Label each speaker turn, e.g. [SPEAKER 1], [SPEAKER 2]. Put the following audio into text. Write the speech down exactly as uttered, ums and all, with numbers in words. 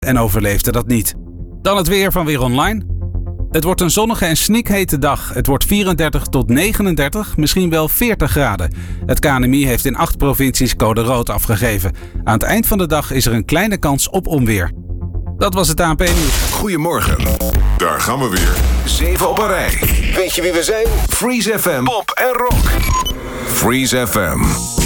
[SPEAKER 1] en overleefde dat niet. Dan het weer van Weer Online. Het wordt een zonnige en snikhete dag. Het wordt vierendertig tot negenendertig, misschien wel veertig graden. Het K N M I heeft in acht provincies code rood afgegeven. Aan het eind van de dag is er een kleine kans op onweer. Dat was het A N P-nieuws.
[SPEAKER 2] Goedemorgen. Daar gaan we weer. Zeven op een rij. Weet je wie we zijn? Freeze F M. Pop en rock. Freeze F M.